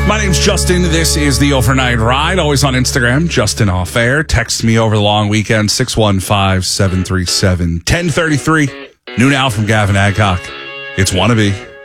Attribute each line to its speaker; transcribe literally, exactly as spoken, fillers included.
Speaker 1: My name's Justin. This is the Overnight Ride. Always on Instagram, Justin Off Air. Text me over the long weekend, six one five, seven three seven, one zero three three. New now from Gavin Adcock. It's Wannabe.